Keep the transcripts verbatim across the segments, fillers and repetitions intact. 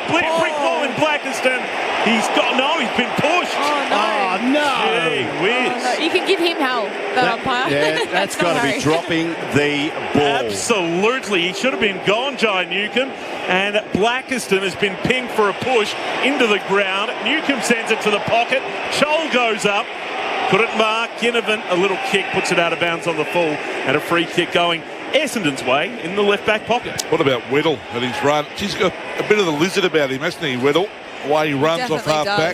brick ball in Blackiston. He's got, no, he's been pushed. Oh, no. Oh, no. Gee whiz. Oh, no. You can give him hell, that, That- umpire. Yeah, that's got to be Sorry. dropping the ball. Absolutely. He should have been gone, Jai Newcomb. And Blackiston has been pinged for a push into the ground. Newcomb sends it to the pocket. Chol goes up. Couldn't mark. Ginnivan, a little kick, puts it out of bounds on the full. And a free kick going Essendon's way in the left back pocket. What about Weddle and his run? He's got a bit of the lizard about him, hasn't he, Weddle? The way he runs off half back.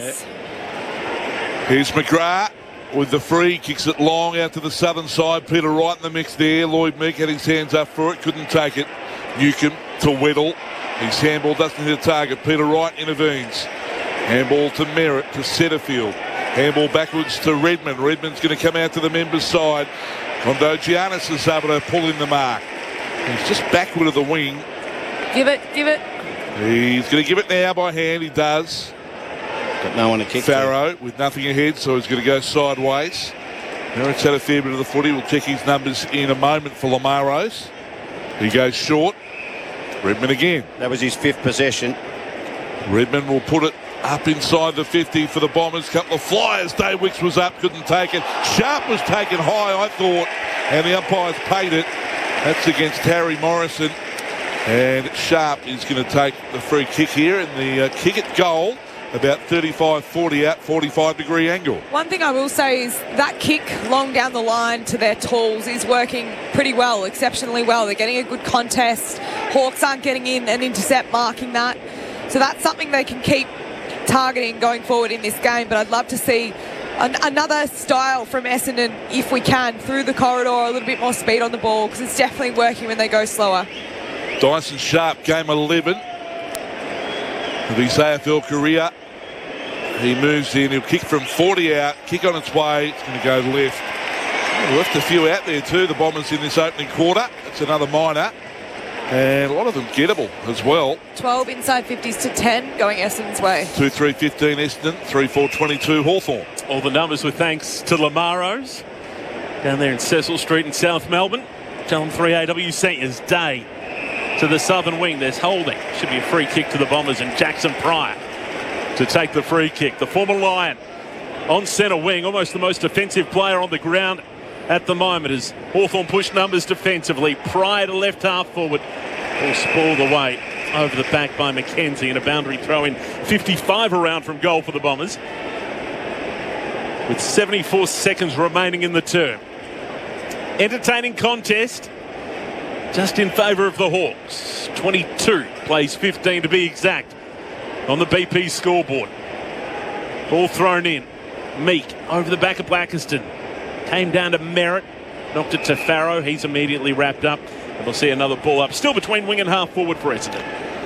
Here's McGrath with the free, kicks it long out to the southern side. Peter Wright in the mix there. Lloyd Meek had his hands up for it, couldn't take it. Newcomb to Weddle. His handball doesn't hit a target. Peter Wright intervenes. Handball to Merritt to Setterfield. Handball backwards to Redmond. Redmond's going to come out to the members' side. Kondo Giannis is able to pull in the mark. He's just backward of the wing. Give it, give it. He's going to give it now by hand. He does. Got no one to kick. Farrow with nothing ahead, so he's going to go sideways. Merritt's had a fair bit of the footy. We'll check his numbers in a moment for Lamaros. He goes short. Redmond again. That was his fifth possession. Redmond will put it up inside the fifty for the Bombers. Couple of flyers. Dave Wicks was up, couldn't take it. Sharp was taken high, I thought, and the umpires paid it. That's against Harry Morrison. And Sharp is going to take the free kick here, and the uh, kick at goal, about thirty-five forty out, forty-five degree angle. One thing I will say is that kick long down the line to their tools is working pretty well, exceptionally well. They're getting a good contest. Hawks aren't getting in and intercept marking that. So that's something they can keep targeting going forward in this game. But I'd love to see an, another style from Essendon, if we can, through the corridor, a little bit more speed on the ball, because it's definitely working when they go slower. Dyson Sharp, game eleven of his A F L career. He moves in, he'll kick from forty out, kick on its way, it's going to go left. Oh, left a few out there too, the Bombers in this opening quarter. That's another minor. And a lot of them gettable as well. twelve inside fifties to ten going Essendon's way. two three fifteen Essendon, three four twenty-two Hawthorn. All the numbers were thanks to Lamaros down there in Cecil Street in South Melbourne. Channel three A W Seniors Day to the southern wing. There's holding. Should be a free kick to the Bombers, and Jackson Pryor to take the free kick. The former Lion on centre wing, almost the most defensive player on the ground at the moment, as Hawthorn push numbers defensively. Pryor to left half forward. All spoiled away over the back by McKenzie, and a boundary throw in. fifty-five around from goal for the Bombers, with seventy-four seconds remaining in the term. Entertaining contest, just in favour of the Hawks. twenty-two plays fifteen to be exact on the B P scoreboard. Ball thrown in. Meek over the back of Blackiston. Came down to Merritt. Knocked it to Farrow. He's immediately wrapped up. And we'll see another ball up. Still between wing and half forward for Essendon.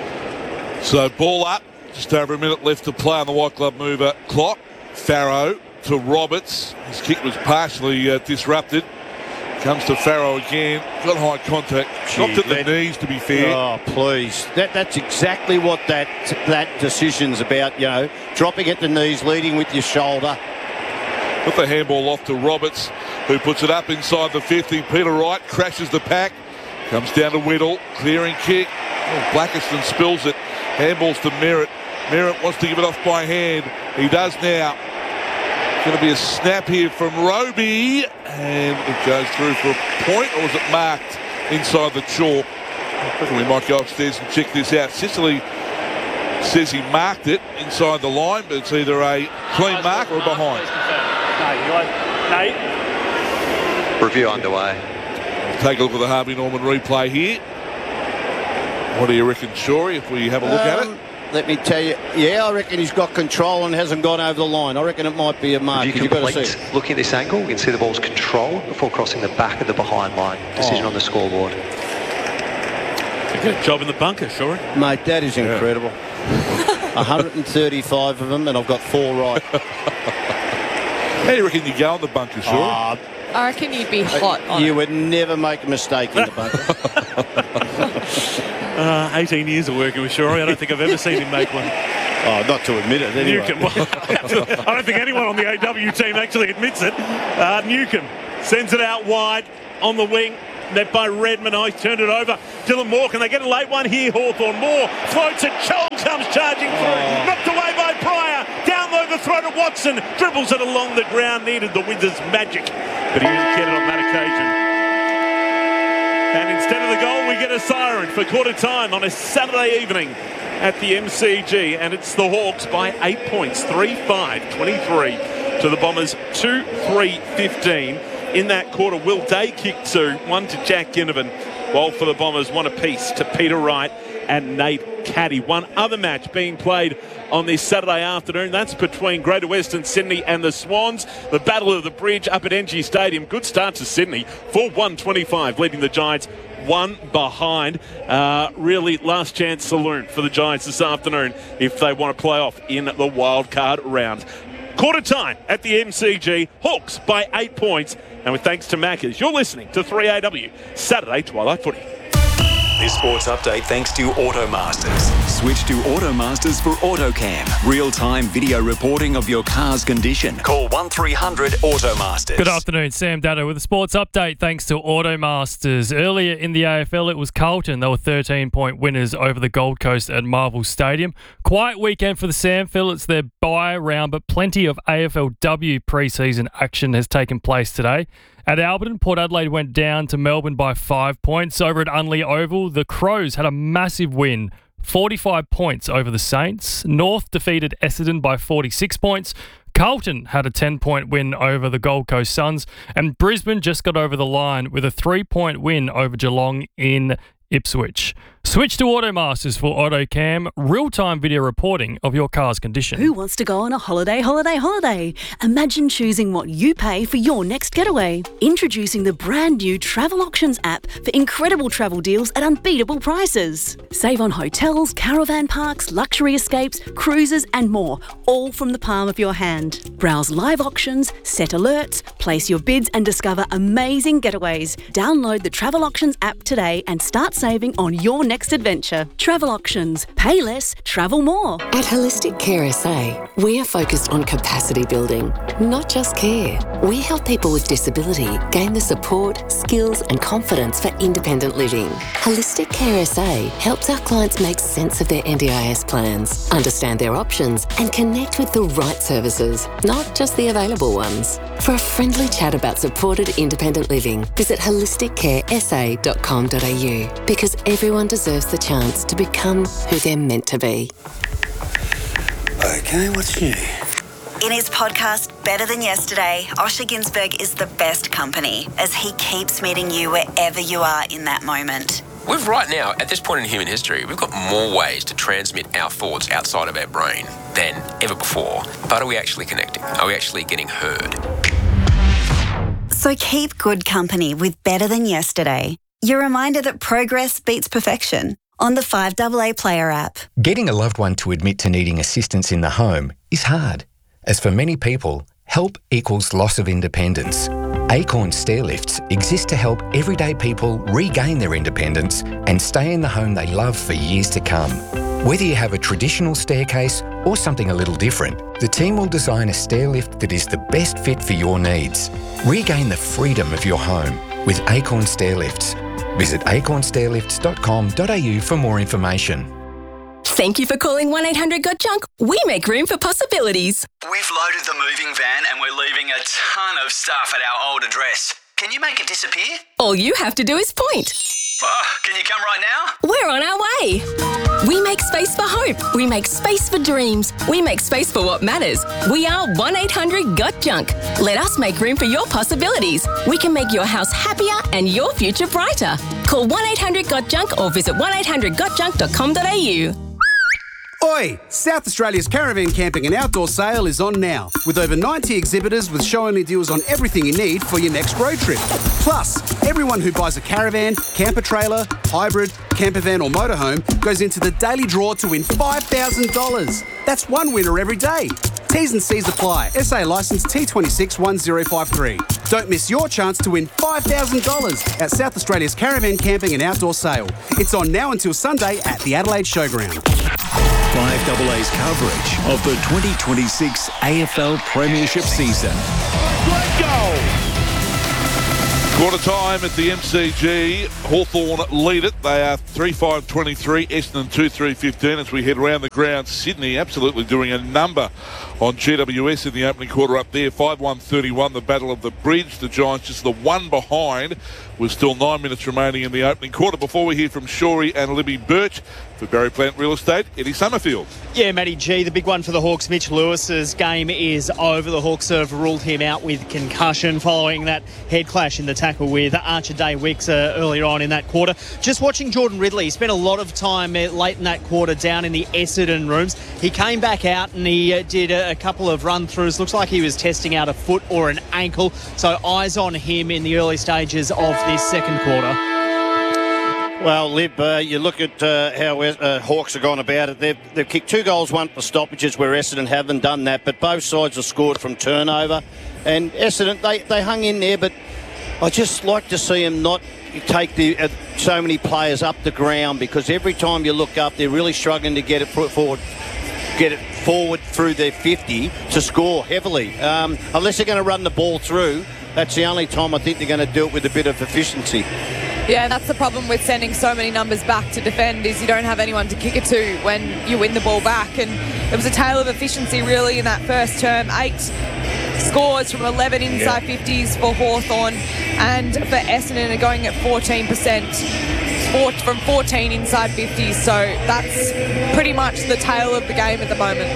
So ball up. Just over a minute left to play on the White Glove mover clock. Farrow to Roberts. His kick was partially uh, disrupted. Comes to Farrow again. Got high contact. Dropped at the that- knees, to be fair. Oh, please. That That's exactly what that that decision's about, you know. Dropping at the knees, leading with your shoulder. Put the handball off to Roberts, who puts it up inside the fifty. Peter Wright crashes the pack. Comes down to Whittle. Clearing kick. Oh, Blackiston spills it. Handballs to Merritt. Merritt wants to give it off by hand. He does now. It's going to be a snap here from Roby. And it goes through for a point, or was it marked inside the chalk? I reckon we might go upstairs and check this out. Sicily says he marked it inside the line, but it's either a clean mark or a behind. Review underway. We'll take a look at the Harvey Norman replay here. What do you reckon, Shorey, if we have a look at Um, it? Let me tell you, yeah, I reckon he's got control and hasn't gone over the line. I reckon it might be a mark. If you You've got to complete see it. looking at this angle, you can see the ball's controlled before crossing the back of the behind line. Decision Oh. on the scoreboard. Good job in the bunker, Shorey. Mate, that is incredible. one hundred thirty-five of them, and I've got four right. How do you reckon you go on the bunker, Shorey? Ah, I reckon you'd be hot on you it. would never make a mistake in the bunker. Uh, eighteen years of working with Shorey. I don't think I've ever seen him make one. Oh, not to admit it, anyway. Newcomb. Well, I don't think anyone on the A W team actually admits it. Uh, Newcomb sends it out wide on the wing. met by Redmond. Oh, he's turned it over. Dylan Moore, can they get a late one here? Hawthorn. Moore floats it. Chol comes charging through. Oh. Knocked away by Pryor. Down low the throw to Watson. Dribbles it along the ground. Needed the Wizards' magic, but he didn't get it on that occasion. And instead of the goal, we get a siren for quarter time on a Saturday evening at the M C G. And it's the Hawks by eight points, three five twenty-three to the Bombers, two three fifteen. In that quarter, Will Day kicked two, one to Jack Ginnivan, while for the Bombers, one apiece to Peter Wright and Nate Caddy. One other match being played on this Saturday afternoon. That's between Greater Western Sydney and the Swans. The Battle of the Bridge up at N G Stadium. Good start to Sydney. four one twenty-five, leading the Giants one behind. Uh, really last chance saloon for the Giants this afternoon if they want to play off in the wild card round. Quarter time at the M C G. Hawks by eight points. And with thanks to Maccas, you're listening to three A W Saturday Twilight Footy. This sports update thanks to Automasters. Switch to Automasters for AutoCam. Real-time video reporting of your car's condition. Call one three hundred Automasters. Good afternoon, Sam Dado with a sports update thanks to Automasters. Earlier in the A F L, it was Carlton. They were thirteen-point winners over the Gold Coast at Marvel Stadium. Quiet weekend for the Samphil. It's their bye round, but plenty of A F L W pre-season action has taken place today. At Alberton, Port Adelaide went down to Melbourne by five points. Over at Unley Oval, the Crows had a massive win, forty-five points over the Saints. North defeated Essendon by forty-six points. Carlton had a ten-point win over the Gold Coast Suns. And Brisbane just got over the line with a three-point win over Geelong in Ipswich. Switch to Automasters for AutoCam, real-time video reporting of your car's condition. Who wants to go on a holiday, holiday, holiday? Imagine choosing what you pay for your next getaway. Introducing the brand new Travel Auctions app for incredible travel deals at unbeatable prices. Save on hotels, caravan parks, luxury escapes, cruises and more, all from the palm of your hand. Browse live auctions, set alerts, place your bids and discover amazing getaways. Download the Travel Auctions app today and start saving on your next adventure. Travel Auctions. Pay less, travel more. At Holistic Care S A, we are focused on capacity building, not just care. We help people with disability gain the support, skills and confidence for independent living. Holistic Care S A helps our clients make sense of their N D I S plans, understand their options and connect with the right services, not just the available ones. For a friendly chat about supported independent living, visit holistic care s a dot com dot a u because everyone deserves the chance to become who they're meant to be. Okay, what's new? In his podcast, Better Than Yesterday, Osher Ginsberg is the best company as he keeps meeting you wherever you are in that moment. We've right now, at this point in human history, we've got more ways to transmit our thoughts outside of our brain than ever before. But are we actually connecting? Are we actually getting heard? So keep good company with Better Than Yesterday. Your reminder that progress beats perfection on the five A A Player app. Getting a loved one to admit to needing assistance in the home is hard. As for many people, help equals loss of independence. Acorn Stairlifts exist to help everyday people regain their independence and stay in the home they love for years to come. Whether you have a traditional staircase or something a little different, the team will design a stairlift that is the best fit for your needs. Regain the freedom of your home with Acorn Stairlifts. Visit acorn stairlifts dot com dot a u for more information. Thank you for calling one eight hundred got junk. We make room for possibilities. We've loaded the moving van and we're leaving a ton of stuff at our old address. Can you make it disappear? All you have to do is point. Oh, can you come right now? We're on our way. We make space for hope. We make space for dreams. We make space for what matters. We are one eight hundred got junk. Let us make room for your possibilities. We can make your house happier and your future brighter. Call one eight hundred got junk or visit one eight hundred got junk dot com dot a u. Oi! South Australia's Caravan Camping and Outdoor Sale is on now, with over ninety exhibitors with show-only deals on everything you need for your next road trip. Plus, everyone who buys a caravan, camper trailer, hybrid, camper van or motorhome goes into the daily draw to win five thousand dollars. That's one winner every day. T's and C's apply. S A licence T two six one zero five three. Don't miss your chance to win five thousand dollars at South Australia's Caravan Camping and Outdoor Sale. It's on now until Sunday at the Adelaide Showground. five A A's coverage of the twenty twenty-six A F L Premiership season. Great goal! Quarter time at the M C G. Hawthorn lead it. They are three five twenty-three, Essendon two three fifteen as we head around the ground. Sydney absolutely doing a number on G W S in the opening quarter up there. five one thirty-one, the Battle of the Bridge. The Giants just the one behind with still nine minutes remaining in the opening quarter. Before we hear from Shorey and Libby Birch for Barry Plant Real Estate, Eddie Summerfield. Yeah, Matty G, the big one for the Hawks. Mitch Lewis's game is over. The Hawks have ruled him out with concussion following that head clash in the tackle with Archer Day Wicks uh, earlier on in that quarter. Just watching Jordan Ridley, he spent a lot of time uh, late in that quarter down in the Essendon rooms. He came back out and he uh, did a, a couple of run-throughs. Looks like he was testing out a foot or an ankle. So eyes on him in the early stages of this second quarter. Well, Lib, uh, you look at uh, how uh, Hawks have gone about it. They've, they've kicked two goals, one for stoppages, where Essendon haven't done that. But both sides have scored from turnover. And Essendon, they, they hung in there, but I just like to see them not take the uh, so many players up the ground, because every time you look up, they're really struggling to get it forward, get it forward through their fifty to score heavily. Um, unless they're going to run the ball through, that's the only time I think they're going to do it with a bit of efficiency. Yeah, that's the problem with sending so many numbers back to defend, is you don't have anyone to kick it to when you win the ball back. And it was a tale of efficiency really in that first term. Eight scores from eleven inside yeah. fifties for Hawthorn, and for Essendon are going at fourteen percent from fourteen inside fifties. So that's pretty much the tale of the game at the moment.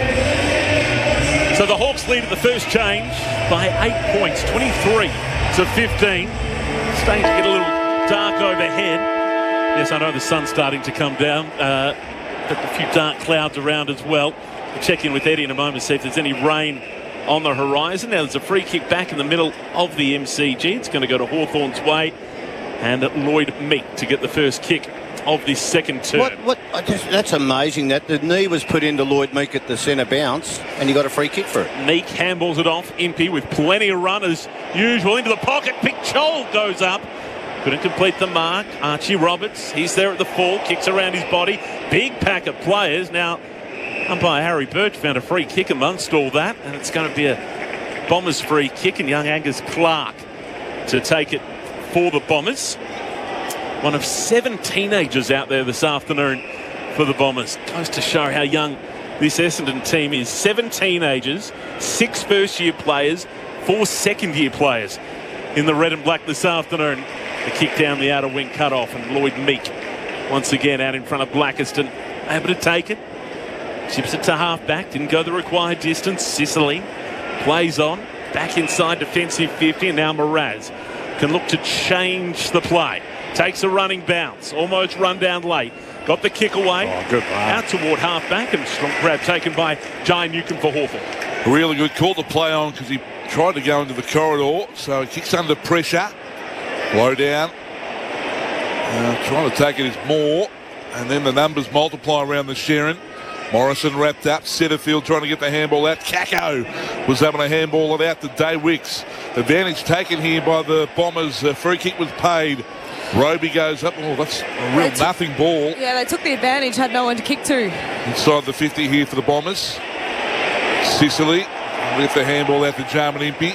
So the Hawks lead at the first change by eight points, twenty-three to fifteen. Starting to get a little dark overhead. Yes, I know the sun's starting to come down. Uh, but a few dark clouds around as well. We'll check in with Eddie in a moment to see if there's any rain on the horizon. Now there's a free kick back in the middle of the M C G. It's going to go to Hawthorn's way. And Lloyd Meek to get the first kick of this second term. What, what, I just, that's amazing that the knee was put into Lloyd Meek at the centre bounce and he got a free kick for it. Meek handballs it off. Impey with plenty of runners usual into the pocket. Big Chol goes up. Couldn't complete the mark. Archie Roberts, he's there at the full, kicks around his body. Big pack of players. Now, umpire Harry Birch found a free kick amongst all that, and it's going to be a Bombers free kick, and young Angus Clark to take it for the Bombers. One of seven teenagers out there this afternoon for the Bombers. Goes to show how young this Essendon team is. Seven teenagers, six first-year players, four second-year players in the red and black this afternoon. The kick down the outer wing cut off, and Lloyd Meek once again out in front of Blackiston, able to take it. Chips it to half-back, didn't go the required distance. Sicily plays on, back inside defensive fifty, and now Mraz can look to change the play. Takes a running bounce, almost run down late. Got the kick away. Oh, good one. Out toward half-back, and strong grab taken by Jai Newcomb for Hawthorn. Really good call to play on because he tried to go into the corridor, so he kicks under pressure. Low down. Uh, trying to take it is Moore. And then the numbers multiply around the Sharon. Morrison wrapped up. Setterfield trying to get the handball out. Kako was having a handball it out to Day Wicks. Advantage taken here by the Bombers. A free kick was paid. Roby goes up. Oh, that's a real took, nothing ball. Yeah, they took the advantage. Had no one to kick to. Inside the fifty here for the Bombers. Sicily with the handball out to Jarman Impey.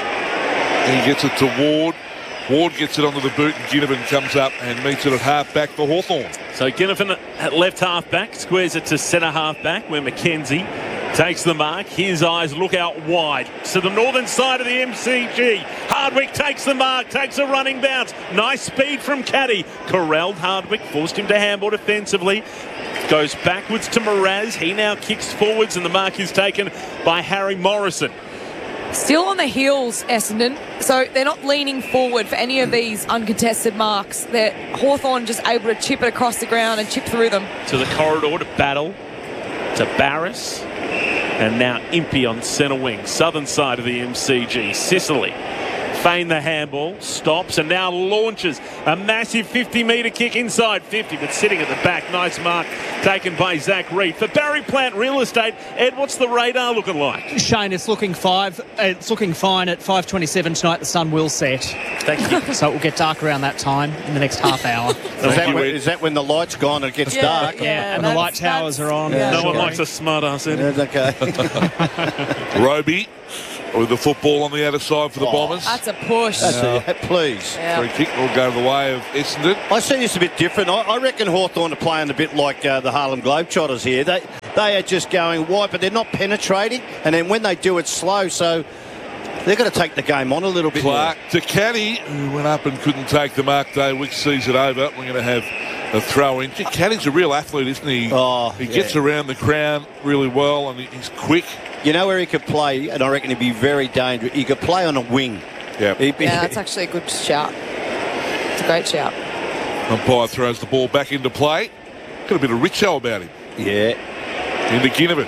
He gets it to Ward. Ward gets it onto the boot, and Ginnivan comes up and meets it at half-back for Hawthorn. So Ginnivan at left half-back, squares it to centre half-back, where McKenzie takes the mark. His eyes look out wide to the northern side of the M C G. Hardwick takes the mark, takes a running bounce. Nice speed from Caddy. Corralled Hardwick, forced him to handball defensively. Goes backwards to Mraz. He now kicks forwards, and the mark is taken by Harry Morrison. Still on the heels, Essendon, so they're not leaning forward for any of these uncontested marks. They're Hawthorn just able to chip it across the ground and chip through them. To the corridor to Battle, to Barris, and now Impey on centre wing, southern side of the M C G. Sicily feigned the handball, stops, and now launches a massive fifty metre kick inside fifty, but sitting at the back. Nice mark taken by Zach Reed. For Barry Plant Real Estate, Ed, what's the radar looking like? Shane, it's looking five. It's looking fine at five twenty-seven tonight. The sun will set. Thank you. So it will get dark around that time in the next half hour. is, that when, is that when the light's gone and it gets yeah, dark? Yeah, yeah and the light towers are on. Yeah, no sure. one likes a smart ass, Ed. Yeah, okay. Roby With the football on the outer side for the Oh, Bombers. That's a push. That's a, please. Yeah. Free kick will go the way of Essendon. I see this a bit different. I, I reckon Hawthorn are playing a bit like uh, the Harlem Globetrotters here. They they are just going wide, but they're not penetrating. And then when they do, it's slow. So they're going to take the game on a little bit Clark to Caddy, who went up and couldn't take the mark. Day Wicks sees it over. We're going to have a throw in. Caddy's a real athlete, isn't he? Oh, he yeah. gets around the crown really well, and he's quick. You know where he could play, and I reckon he'd be very dangerous. He could play on a wing. Yeah, Yeah, that's actually a good shout. It's a great shout. Umpire throws the ball back into play. Got a bit of Richo about him. Yeah. Into Ginnivan.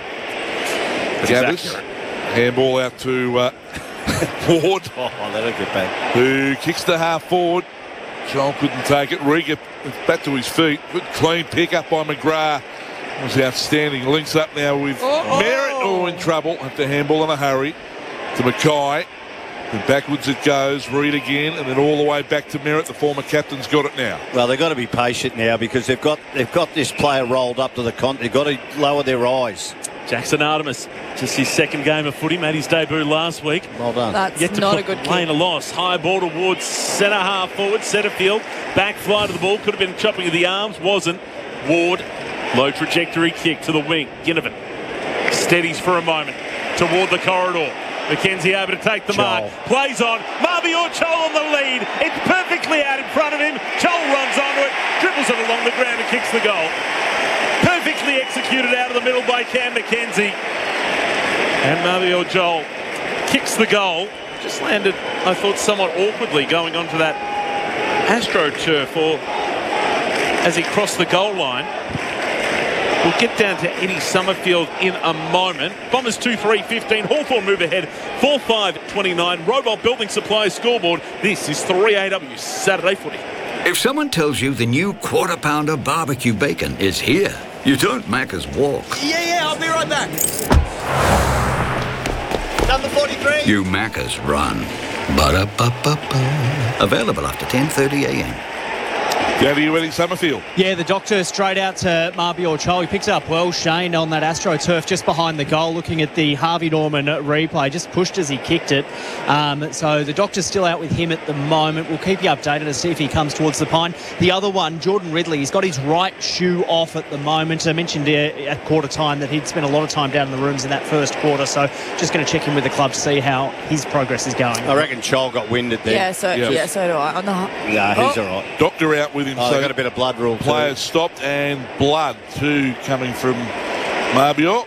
Gathers. Handball out to uh, Ward. Oh, that'll get back. Who kicks the half forward. Joel couldn't take it. Riga back to his feet. Good clean pick up by McGrath. Was outstanding. Links up now with Uh-oh. Merritt. Oh, in trouble. Have to handball in a hurry. To Mackay. And backwards it goes. Reed again. And then all the way back to Merritt. The former captain's got it now. Well, they've got to be patient now because they've got they've got this player rolled up to the con. They've got to lower their eyes. Jackson Artemis, just his second game of footy, made his debut last week. Well done. That's Yet to not put a good Lane kick. a loss. High ball towards centre half forward, centre field. Back fly to the ball. Could have been chopping of the arms. Wasn't. Ward. Low trajectory kick to the wing. Ginnivan steadies for a moment toward the corridor. McKenzie able to take the Chol. mark. Plays on. Mabior Chol on the lead. It's perfectly out in front of him. Chol runs onto it, dribbles it along the ground and kicks the goal. Perfectly executed out of the middle by Cam McKenzie. And Mabior Chol kicks the goal. Just landed, I thought, somewhat awkwardly going onto that AstroTurf, or as he crossed the goal line. We'll get down to Eddie Summerfield in a moment. Bombers two three fifteen. Hawthorn move ahead four five twenty-nine. Robot Building Supplies scoreboard. This is three A W Saturday Footy. If someone tells you the new quarter pounder barbecue bacon is here, you don't Macca's walk. Yeah, yeah, I'll be right back. Number forty-three. You Macca's run. Ba-da-ba-ba-ba. Available after ten thirty a.m. Down to you, Eddie Summerfield. Yeah, the doctor straight out to Mabior Chol. He picked it up well, Shane, on that AstroTurf just behind the goal, looking at the Harvey Norman replay. Just pushed as he kicked it. Um, so the doctor's still out with him at the moment. We'll keep you updated to see if he comes towards the pine. The other one, Jordan Ridley, he's got his right shoe off at the moment. I mentioned uh, at quarter time that he'd spent a lot of time down in the rooms in that first quarter. So just going to check in with the club to see how his progress is going. I reckon Chol got winded there. Yeah, so Yeah. yeah, so do I. On the Yeah, he's Oh. all right. Doctor out with him. Oh, so they've got a bit of blood rule too. players stopped, and blood too coming from Mabior.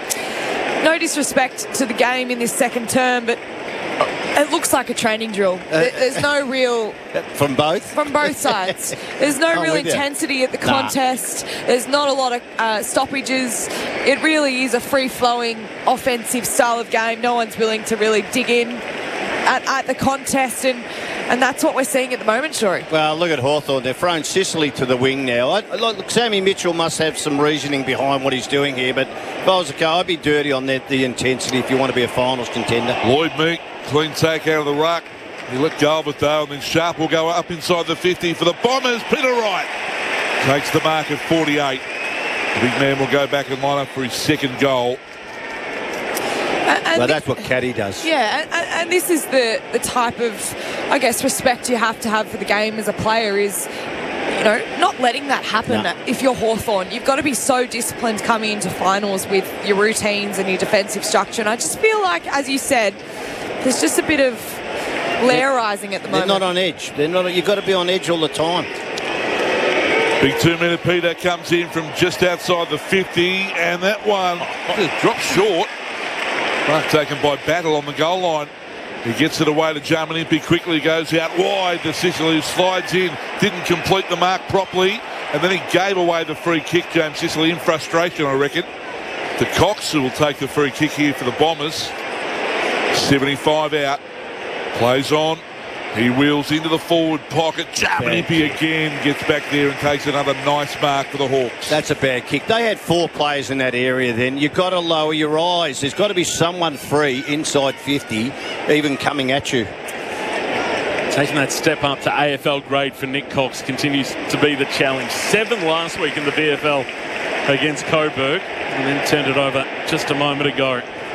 No disrespect to the game in this second term, but it looks like a training drill. There- There's no real From both? from both sides. There's no I'm real with you. intensity at the Nah. contest. There's not a lot of uh, stoppages. It really is a free-flowing offensive style of game. No one's willing to really dig in at, at the contest, and and that's what we're seeing at the moment, Shorey. Well, look at Hawthorn. They've thrown Sicily to the wing now. I, look, Sammy Mitchell must have some reasoning behind what he's doing here, but if I was a coach, I'd be dirty on the, the intensity if you want to be a finals contender. Lloyd Meek, clean take out of the ruck. He let go of it though, and then Sharp will go up inside the fifty for the Bombers. Peter Wright takes the mark at forty-eight. The big man will go back and line up for his second goal. And, and Well, thi- that's what Caddy does. Yeah, and, and, and this is the, the type of, I guess, respect you have to have for the game as a player is, you know, not letting that happen. No. If you're Hawthorn, you've got to be so disciplined coming into finals with your routines and your defensive structure. And I just feel like, as you said, there's just a bit of layerising at the They're moment. not on edge. They're not. You've got to be on edge all the time. Big two-minute Peter comes in from just outside the fifty, and that one just drops short. Mark taken by Battle on the goal line. He gets it away to Jarmanimpi quickly, goes out wide to Sicily, who slides in, didn't complete the mark properly, and then he gave away the free kick, James Sicily, in frustration, I reckon, to Cox, who will take the free kick here for the Bombers. seventy-five out, plays on. He wheels into the forward pocket. Jarmanimpi again gets back there and takes another nice mark for the Hawks. That's a bad kick. They had four players in that area then. You've got to lower your eyes. There's got to be someone free inside fifty, even coming at you. Taking that step up to A F L grade for Nick Cox continues to be the challenge. Seven last week in the V F L against Coburg, and then turned it over just a moment ago.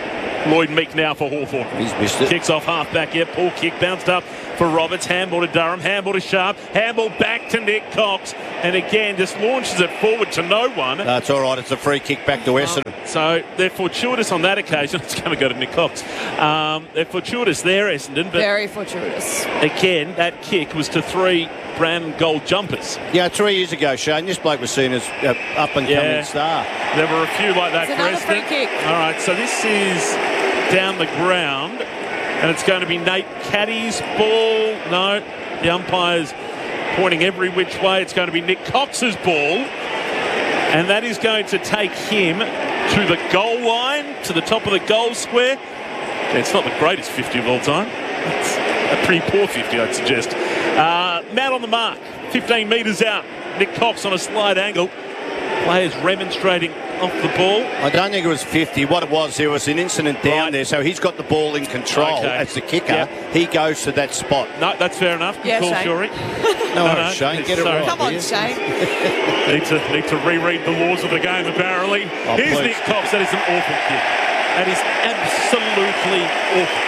Lloyd Meek now for Hawthorn. He's missed it. Kicks off half back, yeah, pull kick, bounced up for Roberts, handball to Durham, handball to Sharp, handball back to Nick Cox, and again just launches it forward to no one. No, it's all right. It's a free kick back to Essendon. Uh, so they're fortuitous on that occasion. It's going to go to Nick Cox. Um, they're fortuitous there, Essendon. But very fortuitous. Again, that kick was to three brown and gold jumpers. Yeah, three years ago, Shane, this bloke was seen as an up-and-coming Yeah. star. There were a few like that It's for another free Essendon. kick. All right, so this is down the ground, and it's going to be Nate Caddy's ball. No, the umpire's pointing every which way. It's going to be Nick Cox's ball, and that is going to take him to the goal line, to the top of the goal square. It's not the greatest fifty of all time. It's a pretty poor fifty, I'd suggest. Uh, man on the mark, fifteen metres out. Nick Cox on a slide angle. Players remonstrating off the ball. I don't think it was fifty. What it was, there was an incident down Right. there, so he's got the ball in control Okay. as the kicker. Yep. He goes to that spot. No, that's fair enough. Good Yeah, call, Shane. Fury. No, worries, Shane. Get it sorry. right. Come on, will you? Shane. Need to need to reread the laws of the game, apparently. Oh, Here's please. Nick Cox. That is an awful kick. That is absolutely awful.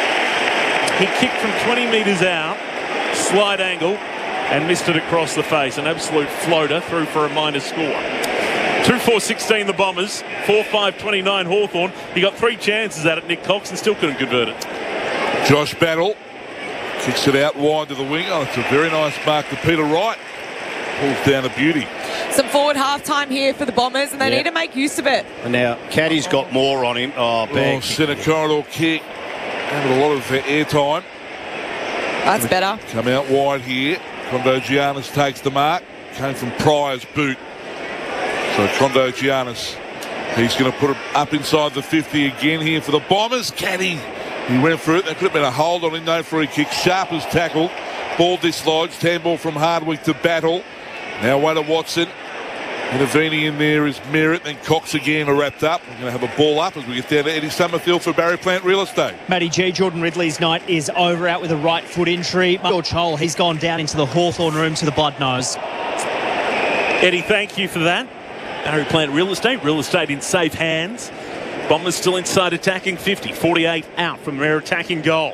He kicked from twenty metres out, slide angle, and missed it across the face. An absolute floater through for a minor score. two four sixteen the Bombers, four five twenty-nine Hawthorn. He got three chances at it, Nick Cox, and still couldn't convert it. Josh Battle kicks it out wide to the wing. Oh, it's a very nice mark to Peter Wright. Pulls down a beauty. Some forward half-time here for the Bombers, and they Yeah. need to make use of it. And now, Caddy's got more on him. Oh, bag. Oh, centre corridor kick. Having a lot of uh, airtime. That's better. Come out wide here. Condo Giannis takes the mark. Came from Pryor's boot. So Condo Giannis, he's going to put it up inside the fifty again here for the Bombers. Caddy, he went for it. There could have been a hold on him. No free kick. Sharp as tackle. Ball dislodged. Handball from Hardwick to Battle. Now Wader Watson. Intervening in there is Merritt. Then Cox again are wrapped up. We're going to have a ball up as we get down to Eddie Summerfield for Barry Plant Real Estate. Matty G, Jordan Ridley's night is over, out with a right foot injury. George Hull, he's gone down into the Hawthorn room to the blood nose. Eddie, thank you for that. Barry Plant Real Estate, real estate in safe hands. Bombers still inside attacking fifty, forty-eight out from their attacking goal.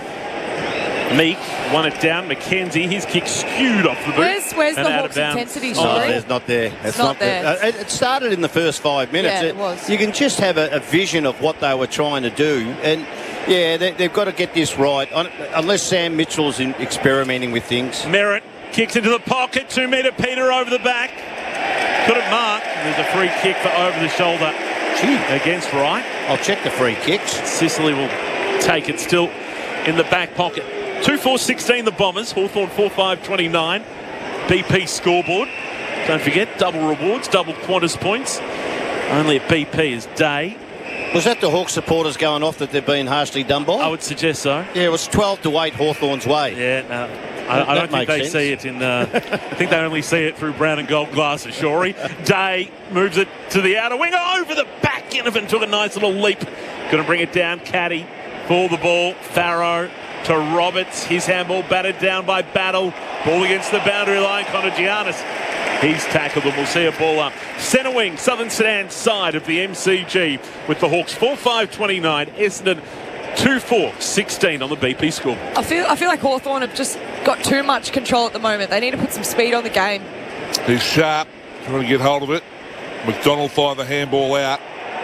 Meek won it down. McKenzie, his kick skewed off the boot. Where's, where's and the out of Hawks' bounds. intensity, Oh, Shuri? there's not there. It's, not there. Uh, it, it started in the first five minutes. Yeah, it was. You can just have a, a vision of what they were trying to do. And, yeah, they, they've got to get this right. Un- Unless Sam Mitchell's in experimenting with things. Merritt kicks into the pocket. Two metre Peter over the back. Couldn't mark. There's a free kick for over the shoulder Gee. against Wright. I'll check the free kicks. Sicily will take it still in the back pocket. two four sixteen the Bombers. Hawthorn four five twenty-nine. B P scoreboard. Don't forget, double rewards, double Qantas points. Only at B P is day. Was that the Hawks supporters going off that they've been harshly done by? I would suggest so. Yeah, it was twelve to eight Hawthorn's way. Yeah, no. I, I That don't think makes they sense. see it in. Uh, I think they only see it through brown and gold glasses. Shorey Day moves it to the outer wing, over the back. Inovan took a nice little leap. Going to bring it down. Caddy for the ball. Farrow to Roberts. His handball battered down by Battle. Ball against the boundary line. Connor Giannis. He's tackled and we'll see a ball up. Centre wing, Southern Sudan side of the M C G with the Hawks four five twenty-nine. Essendon two four sixteen on the B P scoreboard. I feel I feel like Hawthorn have just got too much control at the moment. They need to put some speed on the game. He's Sharp, trying to get hold of it. McDonald fired the handball out.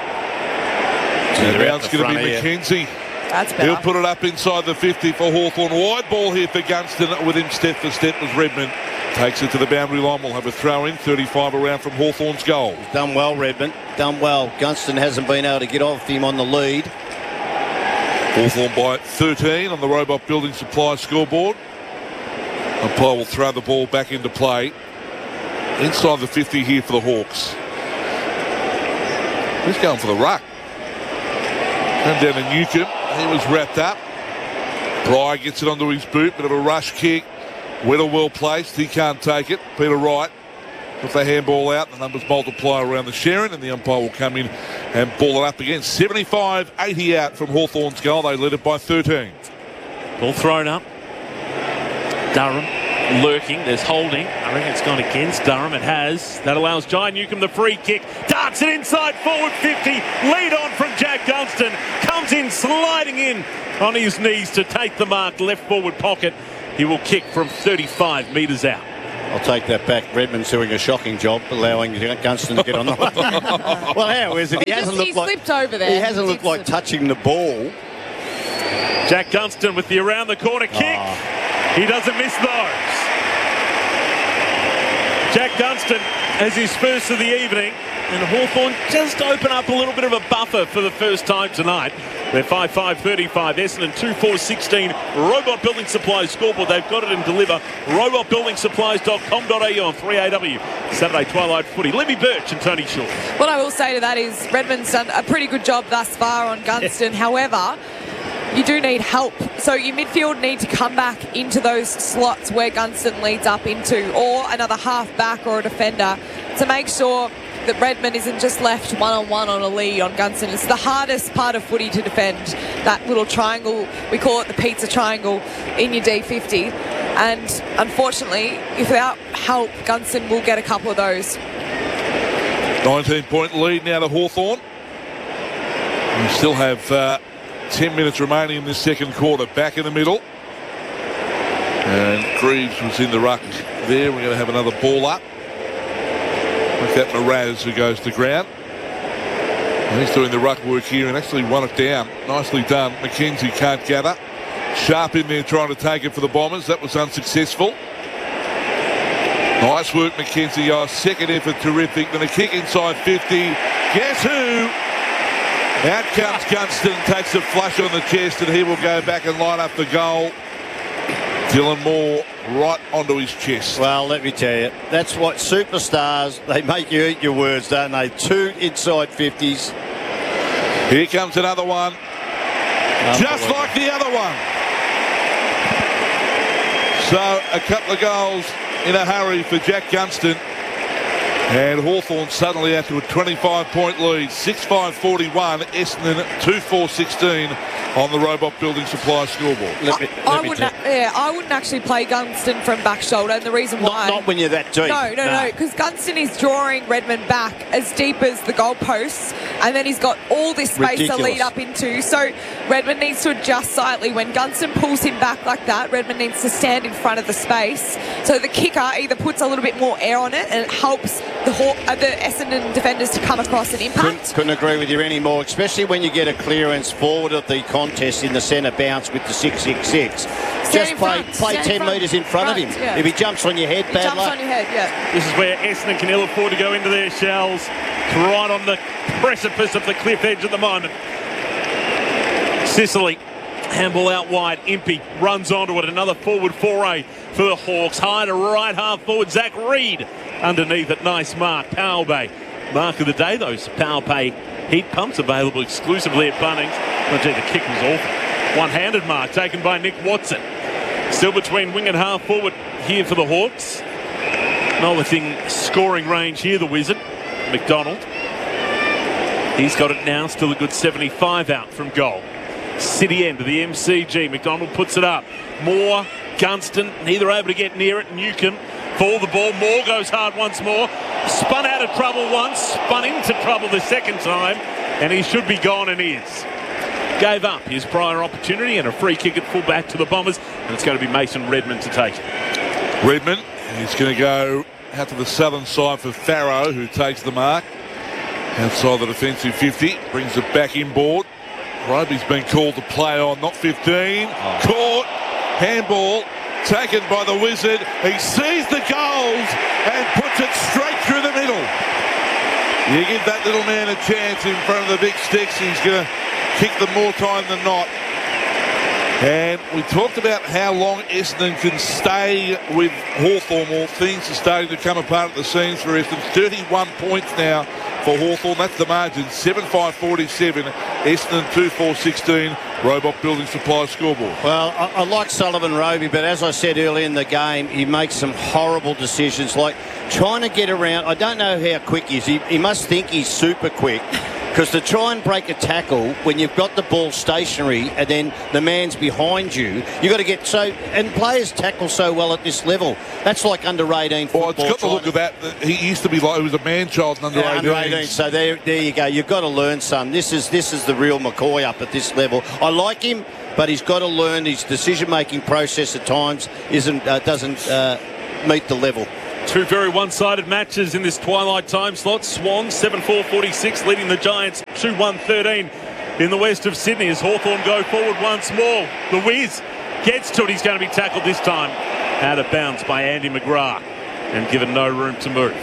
And they're now out it's the going to be front here. McKenzie. That's He'll better. put it up inside the fifty for Hawthorn. Wide ball here for Gunston. With him step for step was Redmond. Takes it to the boundary line. We'll have a throw in. thirty-five around from Hawthorn's goal. Done well, Redmond. Done well. Gunston hasn't been able to get off him on the lead. Hawthorn by thirteen on the Robot Building Supply scoreboard. Umpire will throw the ball back into play. Inside the fifty here for the Hawks. He's going for the ruck. Come down to Newcomb. He was wrapped up. Pryor gets it onto his boot. Bit of a rush kick. Weddle well placed. He can't take it. Peter Wright with the handball out. The numbers multiply around the Sharon, and the umpire will come in and ball it up again. seventy-five eighty out from Hawthorn's goal. They led it by thirteen. Ball thrown up. Durham lurking. There's holding. I reckon it's gone against Durham. It has. That allows Jai Newcomb the free kick. Darts it inside forward fifty. Lead on from Jack Gunston. Comes Comes in, sliding in on his knees to take the mark, left forward pocket. He will kick from thirty-five metres out. I'll take that back. Redmond's doing a shocking job, allowing Gunston to get on the line. Well, how is it? He, He hasn't just- looked he like slipped over there. He hasn't He looked did like touching the ball. Jack Gunston with the around the corner kick. He doesn't miss those. Jack Gunston has his first of the evening, and Hawthorn just open up a little bit of a buffer for the first time tonight. They're five five thirty-five, Essendon two four sixteen. Robot Building Supplies scoreboard. They've got it in Deliver. robot building supplies dot com dot a u on three A W. Saturday Twilight Footy. Libby Birch and Tony Shaw. What I will say to that is Redmond's done a pretty good job thus far on Gunston. However, you do need help. So your midfield need to come back into those slots where Gunston leads up into, or another half back or a defender, to make sure that Redmond isn't just left one-on-one on a lead on Gunston. It's the hardest part of footy to defend, that little triangle. We call it the pizza triangle in your D fifty. And unfortunately, if without help, Gunston will get a couple of those. nineteen-point lead now to Hawthorn. We still have uh, ten minutes remaining in this second quarter. Back in the middle. And Greaves was in the ruck there. We're going to have another ball up. Look at Mraz, who goes to ground. And he's doing the ruck work here and actually won it down. Nicely done. McKenzie can't gather. Sharp in there trying to take it for the Bombers. That was unsuccessful. Nice work, McKenzie. Oh, second effort, terrific. Then a kick inside fifty. Guess who? Out comes Gunston, takes a flush on the chest, and he will go back and line up the goal. Dylan Moore right onto his chest. Well, let me tell you, that's what superstars, they make you eat your words, don't they? Two inside fifties. Here comes another one. Just like the other one. So a couple of goals in a hurry for Jack Gunston. And Hawthorn suddenly out to a twenty-five-point lead. six five forty-one, Essendon two four sixteen on the Robot Building Supply scoreboard. Let me, I let me wouldn't, tell- yeah, I wouldn't actually play Gunston from back shoulder, and the reason why... Not when you're that deep. No, no, Nah. no, because Gunston is drawing Redmond back as deep as the goalposts, and then he's got all this space Ridiculous. to lead up into. So Redmond needs to adjust slightly. When Gunston pulls him back like that, Redmond needs to stand in front of the space. So the kicker either puts a little bit more air on it, and it helps the Haw- uh, the Essendon defenders to come across an impact. Couldn't, couldn't agree with you anymore, especially when you get a clearance forward of the contest in the centre bounce with the six six six. Just in play, front, play stand in ten front. metres in front, of Front, him. yeah. If he jumps on your head, He bad jumps luck. on your head, yeah. This is where Essendon can ill afford to go into their shells. Right on the precipice of the cliff edge at the moment. Sicily, handball out wide. Impey runs onto it. Another forward foray for the Hawks. High to right half forward. Zach Reed underneath it. Nice mark. Power Bay. Mark of the day, those Power Pay heat pumps available exclusively at Bunnings. Oh, gee, the kick was awful. One-handed mark taken by Nick Watson. Still between wing and half forward here for the Hawks. Not within scoring range here, the Wizard. McDonald. He's got it now. Still a good seventy-five out from goal. City end of the M C G. McDonald puts it up. Moore, Gunston, neither able to get near it. Newcomb for the ball. Moore goes hard once more. Spun out of trouble once. Spun into trouble the second time. And he should be gone, and is. Gave up his prior opportunity and a free kick at full-back to the Bombers. And it's going to be Mason Redmond to take it. Redmond, he's going to go out to the southern side for Farrow, who takes the mark. Outside the defensive fifty. Brings it back inboard. Roby's been called to play on, not fifteen. Oh. Caught. Handball. Taken by the Wizard. He sees the goals and puts it straight through the middle. You give that little man a chance in front of the big sticks. He's going to kick them more time than not. And we talked about how long Essendon can stay with Hawthorn. Well, things are starting to come apart at the seams for Essendon. thirty-one points now for Hawthorn. That's the margin. seven five forty-seven. Essendon two four sixteen. Robot Building Supply scoreboard. Well, I, I like Sullivan Roby, but as I said earlier in the game, he makes some horrible decisions, like trying to get around. I don't know how quick he is. He, he must think he's super quick. Because to try and break a tackle when you've got the ball stationary and then the man's behind you, you've got to get so... And players tackle so well at this level. That's like under eighteen football. Well, it's got the look of that. He used to be like, he was a man-child in under yeah, eighteen. under eighteen. So there, there you go. You've got to learn, son. This is this is the real McCoy up at this level. I like him, but he's got to learn. His decision-making process at times isn't uh, doesn't uh, meet the level. Two very one-sided matches in this twilight time slot. Swans seven four forty-six leading the Giants two one thirteen in the west of Sydney as Hawthorn go forward once more. The Wiz gets to it. He's going to be tackled this time out of bounds by Andy McGrath and given no room to move.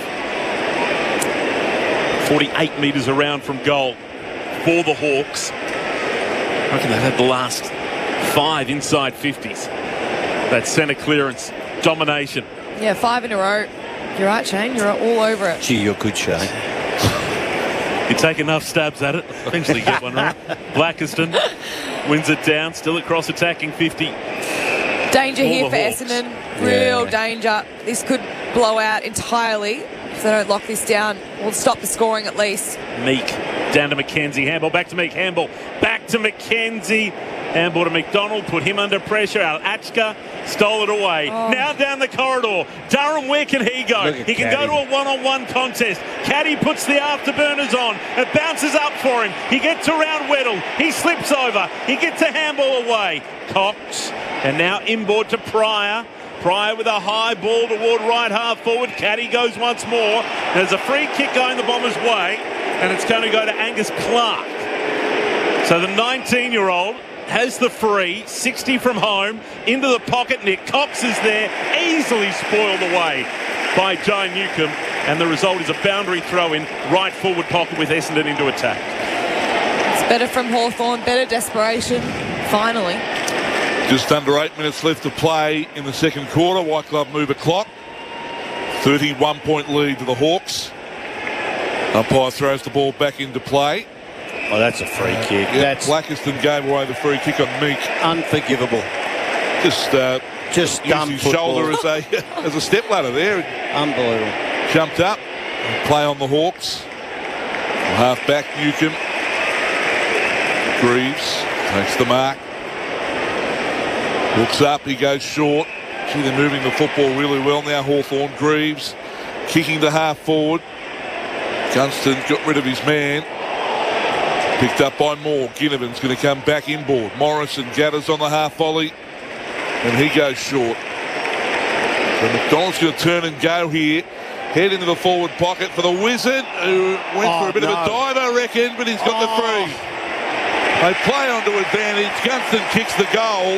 forty-eight metres around from goal for the Hawks. I reckon they've had the last five inside fifties. That centre clearance domination. Yeah, five in a row. You're right, Shane. You're all over it. Gee, you're good, Shane. You take enough stabs at it, eventually get one right. Blackiston wins it down, still across attacking fifty. Danger For here the for Hawks. Essendon. Real Yeah. danger. This could blow out entirely if they don't lock this down. We'll stop the scoring at least. Meek down to McKenzie. Handball back to Meek. Handball back to McKenzie. Handball to McDonald. Put him under pressure. Al Achka stole it away. Oh. Now down the corridor. Durham, where can he go? Look at He can Caddy. go to a one-on-one contest. Caddy puts the afterburners on. It bounces up for him. He gets around Weddle. He slips over. He gets a handball away. Cox. And now inboard to Pryor. Pryor with a high ball toward right half forward. Caddy goes once more. There's a free kick going the Bombers' way, and it's going to go to Angus Clark. So the nineteen-year-old has the free, sixty from home, into the pocket. Nick Cox is there, easily spoiled away by Jai Newcomb, and the result is a boundary throw in right forward pocket with Essendon into attack. It's better from Hawthorn, better desperation. Finally. Just under eight minutes left to play in the second quarter. White Glove move a clock. thirty-one point lead to the Hawks. Umpire throws the ball back into play. Oh, that's a free kick. Yeah, That's Blackiston gave away the free kick on Meek. unforgivable. Just, uh, Just used dumb his football. shoulder as a as a step ladder there. Unbelievable. Jumped up. Play on the Hawks. Half back Newcomb. Greaves takes the mark. Looks up, he goes short. Gee, they're moving the football really well now. Hawthorn. Greaves kicking to half forward. Gunston got rid of his man. Picked up by Moore. Ginnivan's going to come back inboard. Morrison gathers on the half volley, and he goes short. So McDonald's going to turn and go here. Head into the forward pocket for the Wizard, who went Oh, for a bit no. of a dive, I reckon, but he's got Oh. the free. They play onto advantage. Gunston kicks the goal.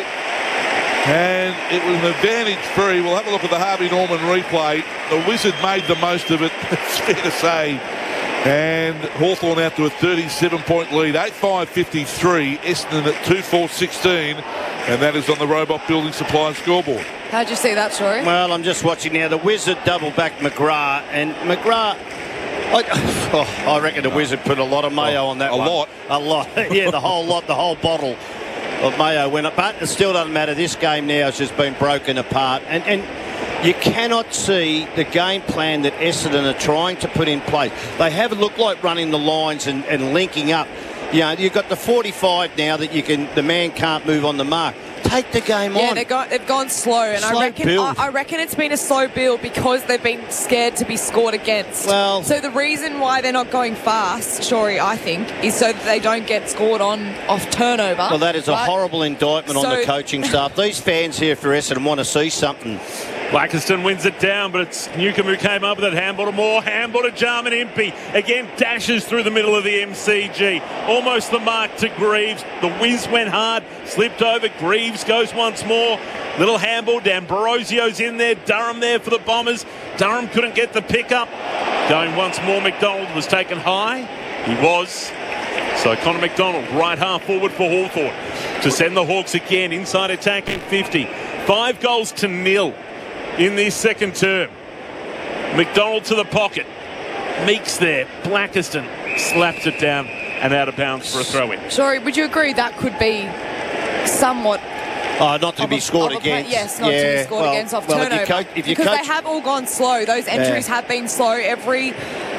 And it was an advantage free. We'll have a look at the Harvey Norman replay. The Wizard made the most of it, it's fair to say. And Hawthorn out to a thirty-seven point lead. eight five fifty-three. Essendon at two four sixteen. And that is on the Robot Building Supply scoreboard. How'd you see that, Troy? Well, I'm just watching now. The Wizard double back McGrath, and McGrath. I, oh, I reckon the Wizard put a lot of mayo on that a one. lot. A lot. Yeah, the whole lot, the whole bottle of mayo went up. But it still doesn't matter. This game now has just been broken apart. And, and you cannot see the game plan that Essendon are trying to put in place. They have looked like running the lines and, and linking up. You know, you've got the forty-five now that you can. The man can't move on the mark. Take the game Yeah, on. they got, they've gone slow, and Slow I reckon build. I, I reckon it's been a slow build because they've been scared to be scored against. Well, so the reason why they're not going fast, Shorey, I think, is so that they don't get scored on off turnover. Well, that is a right? horrible indictment on So- the coaching staff. These fans here for Essendon want to see something. Blackiston wins it down, but it's Newcomb who came up with it. Handball to Moore, handball to Jarman Impey. Again, dashes through the middle of the M C G. Almost the mark to Greaves. The whiz went hard, slipped over. Greaves goes once more. Little handball. D'Ambrosio's in there. Durham there for the Bombers. Durham couldn't get the pickup. Going once more, McDonald was taken high. He was. So Connor McDonald, right half forward for Hawthorn, to send the Hawks again inside attacking fifty. Five goals to nil in this second term. McDonald to the pocket. Meeks there. Blackiston slaps it down and out of bounds for a throw-in. Shorey, would you agree that could be somewhat Oh, not to of be a- scored of a play- against. yes, not to Yeah, be scored well- against off well, if you turnover. coach- if you because coach- they have all gone slow. Those entries Yeah. have been slow. Every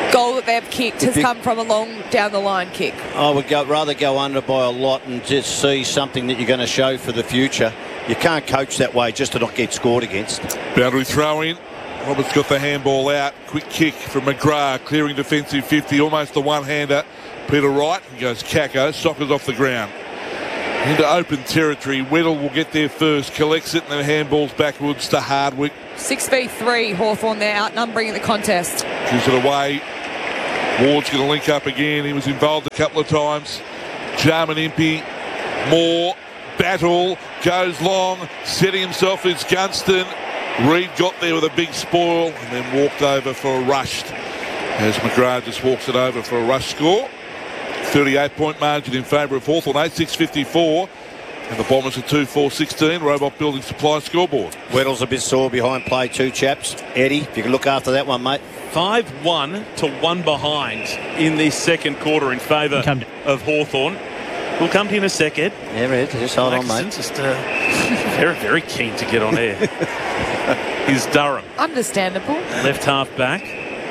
goal that they've kicked has you- come from a long down the line kick. I would go, rather go under by a lot and just see something that you're going to show for the future. You can't coach that way just to not get scored against. Boundary throw in. Roberts got the handball out. Quick kick from McGrath, clearing defensive fifty, almost a one-hander. Peter Wright, and goes Kako, soccers off the ground. Into open territory. Weddle will get there first, collects it, and then handballs backwards to Hardwick. six v three, Hawthorn there, outnumbering in the contest. Gives it away. Ward's going to link up again. He was involved a couple of times. Jarman Impey, Moore, battle, goes long, setting himself is Gunston. Reid got there with a big spoil and then walked over for a rushed. As McGrath just walks it over for a rush score. thirty-eight point margin in favour of Hawthorn, eight six fifty-four. And the Bombers are two four sixteen. Robot Building Supply scoreboard. Weddle's a bit sore behind play too, chaps. Eddie, if you can look after that one, mate. five one to one behind in this second quarter in favour of Hawthorn. We'll come to you in a second. Yeah, Red, just hold on, Laxton mate. Just uh, very, very keen to get on air. Here's Durham, Understandable. left half back.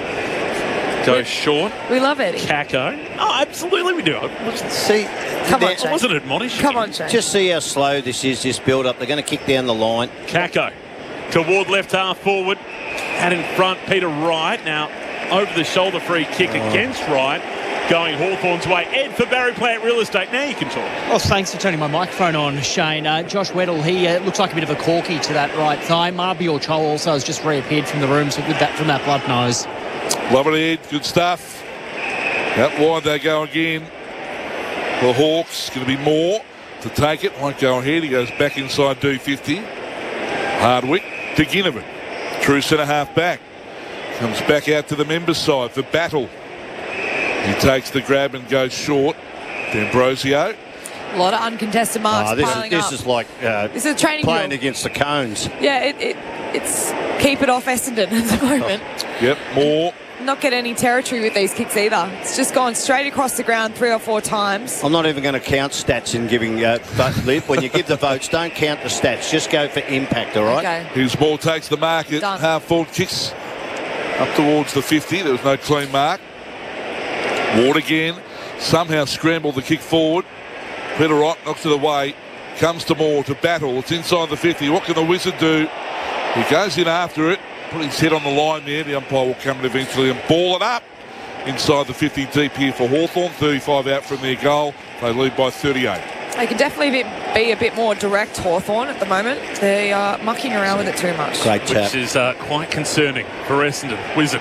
Goes short. We love Eddie. Kako. Oh, absolutely we do. I wasn't, See, Come on, I Shane. wasn't admonishing. Come on, Shane. Just see how slow this is, this build-up. They're going to kick down the line. Kako toward left half forward. And in front, Peter Wright. Now, over the shoulder free kick Oh. against Wright. Going Hawthorn's way. Ed for Barry Plant Real Estate. Now you can talk. Well, thanks for turning my microphone on, Shane. Uh, Josh Weddle, he uh, looks like a bit of a corky to that right thigh. Marbior Cho also has just reappeared from the room so with that from that blood nose. Love it, Ed. Good stuff. Out wide they go again. The Hawks, going to be more to take it. Won't go ahead. He goes back inside D fifty. Hardwick to Ginnivan. True centre half back. Comes back out to the members' side for Battle. He takes the grab and goes short. D'Ambrosio. A lot of uncontested marks Oh, this is, piling this up. is like uh, This is a training playing drill. against the cones. Yeah, it, it it's keep it off Essendon at the moment. Yep, more. Not get any territory with these kicks either. It's just gone straight across the ground three or four times. I'm not even going to count stats in giving uh, vote, Liv. When you give the votes, don't count the stats. Just go for impact, all right? Okay. His ball takes the mark at Done. half forward, kicks up towards the fifty. There was no clean mark. Ward again, somehow scrambled the kick forward. Peter Wright knocks it away, comes to Moore to battle. It's inside the fifty. What can the Wizard do? He goes in after it, put his head on the line there. The umpire will come in eventually and ball it up inside the fifty deep here for Hawthorn. thirty-five out from their goal. They lead by thirty-eight. They can definitely be, be a bit more direct, Hawthorn at the moment. They are mucking around with it too much. Great tap. Which is uh, quite concerning for Essendon. Wizard.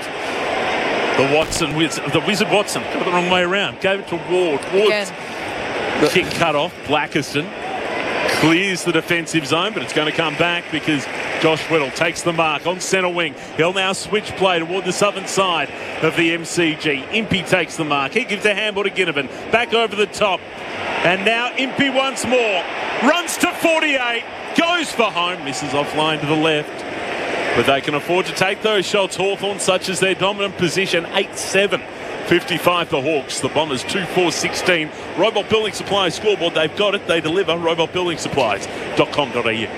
The Watson, Wiz- the Wizard Watson. Got it the wrong way around. Gave it to Ward. Ward's Again. kick cut off. Blackiston clears the defensive zone, but it's going to come back because Josh Weddle takes the mark on centre wing. He'll now switch play toward the southern side of the M C G. Impey takes the mark. He gives a handball to Ginnivan. Back over the top. And now Impey once more. Runs to forty-eight. Goes for home. Misses offline to the left. But they can afford to take those shots, Hawthorn, such as their dominant position. eight seven. fifty-five the Hawks. The Bombers two four sixteen. Robot Building Supplies scoreboard. They've got it. They deliver. robot building supplies dot com dot a u.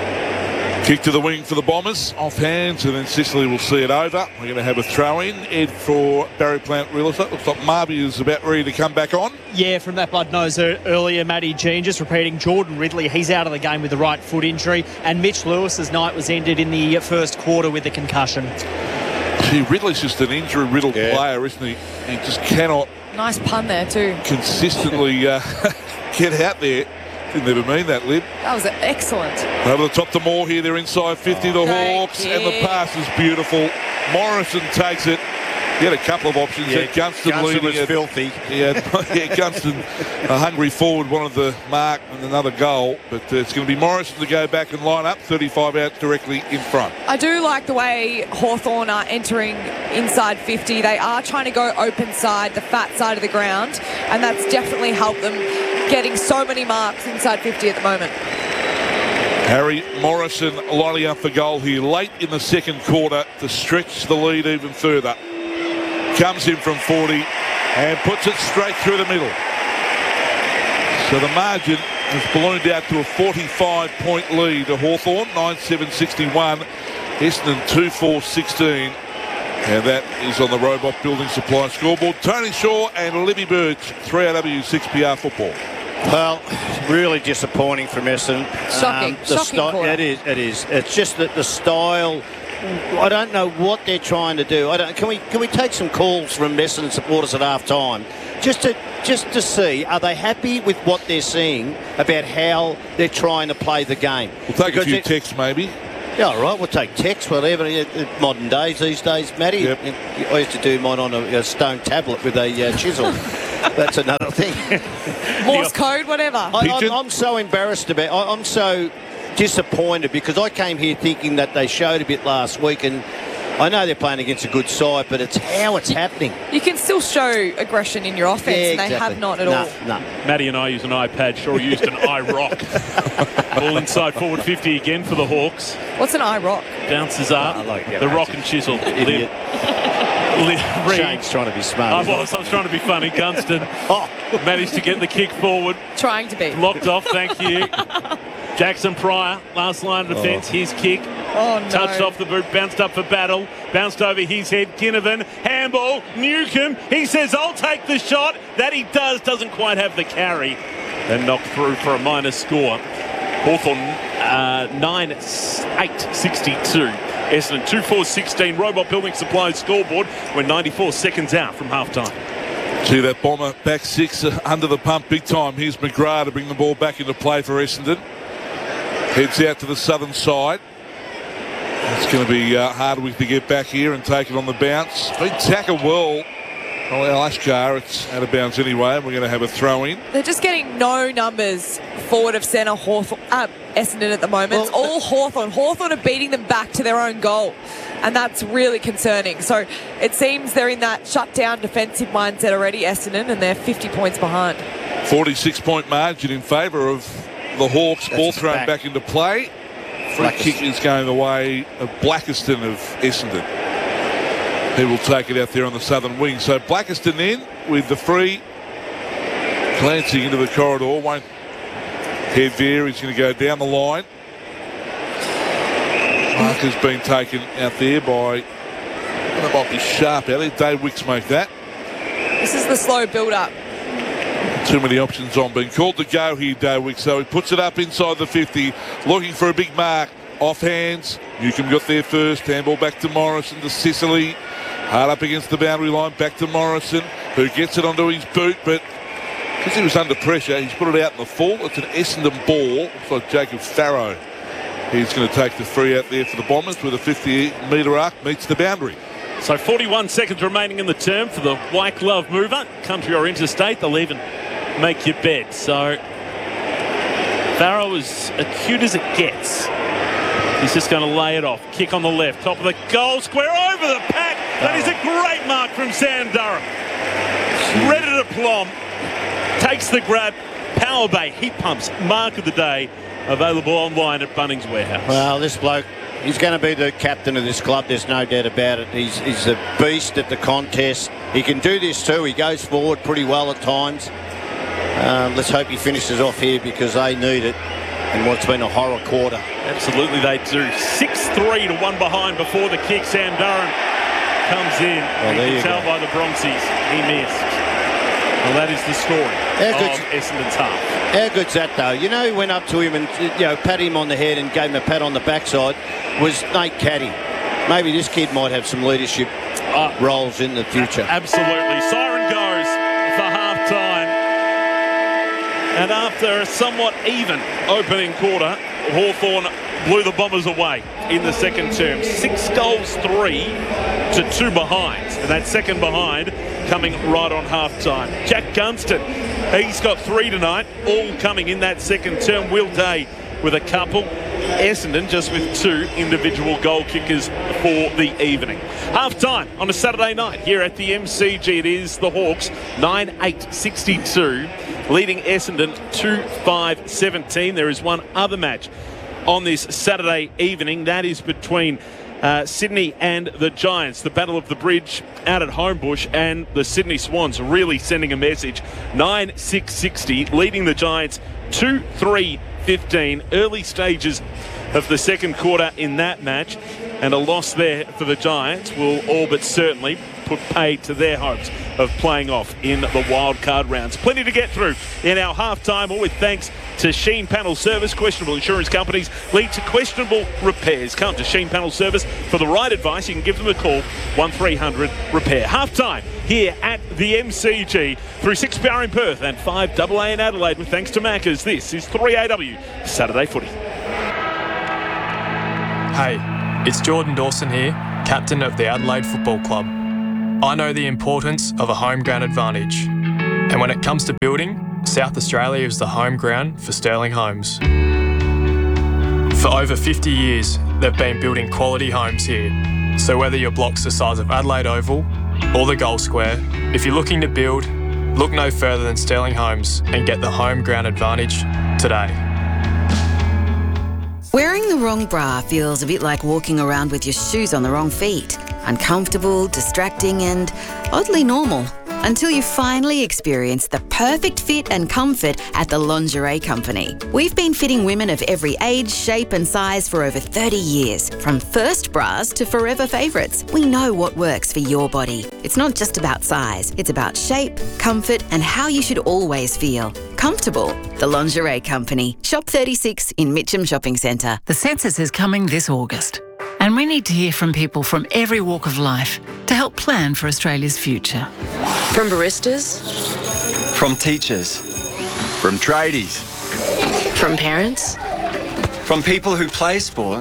Kick to the wing for the Bombers. Off hands, and then Sicily will see it over. We're going to have a throw in. Ed for Barry Plant Real Estate. Looks like Marby is about ready to come back on. Yeah, from that blood nose er- earlier, Matty Jean just repeating Jordan Ridley. He's out of the game with the right foot injury. And Mitch Lewis's night was ended in the first quarter with a concussion. Gee, Ridley's just an injury-riddled Yeah. player, isn't he? He just cannot Nice pun there too. consistently uh, get out there. Didn't ever mean that, Lib. That was excellent. Over the top to Moore here. They're inside fifty, the Great Hawks, and the kick. pass is beautiful. Morrison takes it. He had a couple of options. Yeah, Yeah, Gunston, Gunston leading was it. filthy. Yeah, yeah, Gunston, a hungry forward, wanted the mark and another goal. But uh, it's going to be Morrison to go back and line up. thirty-five out directly in front. I do like the way Hawthorn are entering inside fifty. They are trying to go open side, the fat side of the ground, and that's definitely helped them getting so many marks inside fifty at the moment. Harry Morrison lining up for goal here late in the second quarter to stretch the lead even further. Comes in from forty and puts it straight through the middle. So the margin has ballooned out to a forty-five point lead to Hawthorn, nine seven sixty-one. Essendon two four sixteen. And that is on the Robot Building Supply scoreboard. Tony Shaw and Libby Birch, three R W six P R football. Well, really disappointing from Essendon. Shocking, the shocking sty- quarter. It is, it is. It's just that the style, I don't know what they're trying to do. I don't. Can we can we take some calls from Essendon supporters at half time? Just to just to see, are they happy with what they're seeing about how they're trying to play the game? We'll take Because a few it- texts maybe. Yeah, all right, we'll take text, whatever. In modern days, these days, Matty. Yep. I used to do mine on a, a stone tablet with a uh, chisel. That's another thing. Morse code, whatever. I, I'm, I'm so embarrassed about I, I'm so disappointed because I came here thinking that they showed a bit last week, and I know they're playing against a good side, but it's how it's happening. You can still show aggression in your offense, Yeah, and they exactly. have not at No, all. no. Maddie and I use an iPad. Shaw used an iRock. Ball inside forward fifty again for the Hawks. What's an eye rock? Bounces up. I like it. the rock and chisel. Idiot. Li- Reed. Shane's trying to be smart. I isn't he? was. I was trying to be funny. Gunston Oh, managed to get the kick forward. Trying to be. Locked off. Thank you. Jackson Pryor, last line of defence. His kick. Oh, no. Touched off the boot, bounced up for Battle, bounced over his head. Ginnivan, handball, Newcomb. He says, I'll take the shot. That he does, doesn't quite have the carry. And knocked through for a minor score. Hawthorn, uh, nine eight sixty-two. Essendon, two four sixteen. Robot Building Supplies scoreboard. We're ninety-four seconds out from half-time. See that Bomber back six uh, under the pump big time. Here's McGrath to bring the ball back into play for Essendon. Heads out to the southern side. It's going to be uh, Hardwick to get back here and take it on the bounce. Been tackled well. Oh, well, Ashkar, it's out of bounds anyway, and we're going to have a throw in. They're just getting no numbers forward of centre Hawthorn, uh, Essendon at the moment. It's all Hawthorn. Hawthorn are beating them back to their own goal, and that's really concerning. So it seems they're in that shut-down defensive mindset already, Essendon, and they're fifty points behind. forty-six point margin in favour of the Hawks. Ball thrown back. back into play. Free kick is going the way of Blackiston of Essendon. He will take it out there on the southern wing. So Blackiston in with the free. Glancing into the corridor. Won't head there. He's going to go down the line. Marker's been taken out there by, that might be sharp out there. Dave Wicks make that. This is the slow build-up. Too many options on. Being called to go here, Dave Wicks. So he puts it up inside the fifty. Looking for a big mark. Off hands. Newcomb got there first. Handball back to Morrison to Sicily. Hard up against the boundary line. Back to Morrison, who gets it onto his boot, but because he was under pressure, he's put it out in the full. It's an Essendon ball. Looks like Jacob Farrow. He's going to take the free out there for the Bombers with a fifty metre arc. Meets the boundary. So forty-one seconds remaining in the term for the white glove mover. Country or interstate, they'll even make your bed. So Farrow is acute as it gets. He's just going to lay it off. Kick on the left. Top of the goal square. Over the pack. That is a great mark from Sam Durham. Ready to plomb. Takes the grab. Power Bay heat pumps. Mark of the day. Available online at Bunnings Warehouse. Well, this bloke, he's going to be the captain of this club. There's no doubt about it. He's, he's a beast at the contest. He can do this too. He goes forward pretty well at times. Um, let's hope he finishes off here because they need it in what's been a horror quarter. Absolutely they do. six three to one behind before the kick. Sam Durham comes in. Well, you there can you tell go. by the Bronxies he missed. Well, that is the story How of good's- Essendon's half. How good's that though? You know, who went up to him and you know pat him on the head and gave him a pat on the backside was Nate Caddy. Maybe this kid might have some leadership Uh, roles in the future. Absolutely. Siren goes for half time. And after a somewhat even opening quarter, Hawthorn blew the Bombers away in the second term. Six goals, three to two behind. And that second behind coming right on half time. Jack Gunston, he's got three tonight, all coming in that second term. Will Day with a couple. Essendon just with two individual goal kickers for the evening. Half time on a Saturday night here at the M C G. It is the Hawks nine eight sixty-two leading Essendon two five seventeen. There is one other match on this Saturday evening. That is between uh, Sydney and the Giants. The Battle of the Bridge out at Homebush, and the Sydney Swans really sending a message. nine six sixty leading the Giants two three fifteen. Early stages of the second quarter in that match. and a loss there for the Giants will all but certainly put paid to their hopes of playing off in the wildcard rounds. Plenty to get through in our halftime, all with thanks to Sheen Panel Service. Questionable insurance companies lead to questionable repairs. Come to Sheen Panel Service for the right advice. You can give them a call, one three hundred repair. Halftime here at the M C G through six P R in Perth and five double A in Adelaide with thanks to Maccas. This is three A W Saturday Footy. Hey, it's Jordan Dawson here, captain of the Adelaide Football Club. I know the importance of a home ground advantage. And when it comes to building, South Australia is the home ground for Sterling Homes. For over fifty years, they've been building quality homes here. So whether your block's the size of Adelaide Oval or the Gold Square, if you're looking to build, look no further than Sterling Homes and get the home ground advantage today. Wearing the wrong bra feels a bit like walking around with your shoes on the wrong feet. Uncomfortable, distracting and oddly normal. Until you finally experience the perfect fit and comfort at the Lingerie Company. We've been fitting women of every age, shape and size for over thirty years. From first bras to forever favourites, we know what works for your body. It's not just about size, it's about shape, comfort and how you should always feel. Comfortable. The Lingerie Company. Shop thirty-six in Mitcham Shopping Centre. The census is coming this August. And we need to hear from people from every walk of life to help plan for Australia's future. From baristas. From teachers. From tradies. From parents. From people who play sport.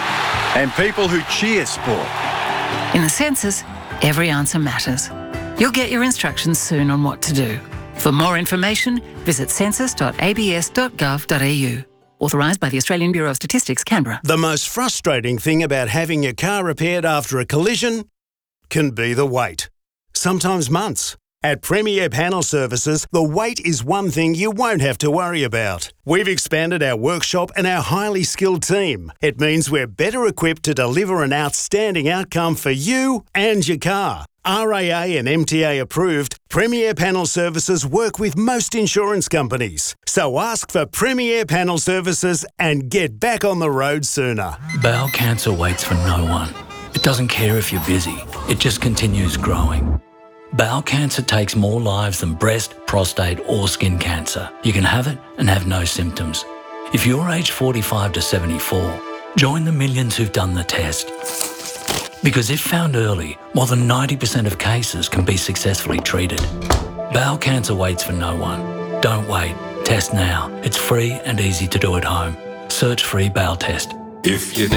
And people who cheer sport. In the census, every answer matters. You'll get your instructions soon on what to do. For more information, visit census dot a b s dot gov dot a u. Authorised by the Australian Bureau of Statistics, Canberra. The most frustrating thing about having your car repaired after a collision can be the wait. Sometimes months. At Premier Panel Services, the wait is one thing you won't have to worry about. We've expanded our workshop and our highly skilled team. It means we're better equipped to deliver an outstanding outcome for you and your car. R A A and M T A approved, Premier Panel Services work with most insurance companies. So ask for Premier Panel Services and get back on the road sooner. Bowel cancer waits for no one. It doesn't care if you're busy. It just continues growing. Bowel cancer takes more lives than breast, prostate or skin cancer. You can have it and have no symptoms. If you're aged forty-five to seventy-four, join the millions who've done the test. Because if found early, more than ninety percent of cases can be successfully treated. Bowel cancer waits for no one. Don't wait. Test now. It's free and easy to do at home. Search free bowel test. If you